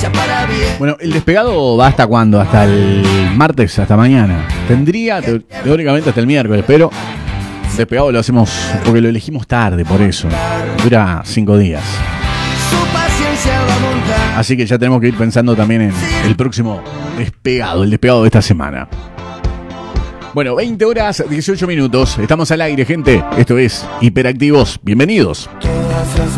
Bueno, el despegado va hasta cuándo, hasta el martes, hasta mañana. Tendría teóricamente hasta el miércoles, pero el despegado lo hacemos porque lo elegimos tarde, por eso. Dura 5 días. Así que ya tenemos que ir pensando también en el próximo despegado, el despegado de esta semana. Bueno, 20 horas, 18 minutos. Estamos al aire, gente. Esto es Hiperactivos. Bienvenidos.